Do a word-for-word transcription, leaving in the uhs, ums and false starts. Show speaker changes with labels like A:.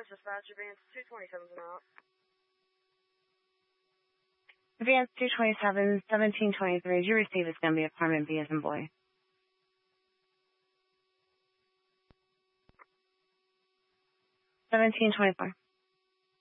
A: Advance dispatch, Advance two twenty-seven is out.
B: Advance two twenty-seven, seventeen twenty-three. Did you receive it's going to be apartment B as in boy? seventeen twenty-four.